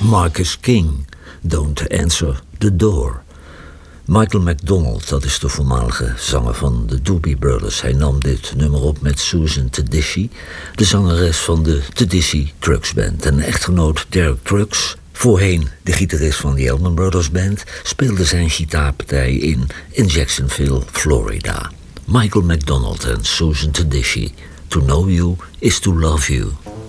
Marcus King, Don't Answer the Door. Michael McDonald, dat is de voormalige zanger van de Doobie Brothers. Hij nam dit nummer op met Susan Tedeschi, de zangeres van de Tedeschi Trucks Band. En echtgenoot Derek Trucks, voorheen de gitarist van de Allman Brothers Band, speelde zijn gitaarpartij in Jacksonville, Florida. Michael McDonald en Susan Tedeschi. To know you is to love you.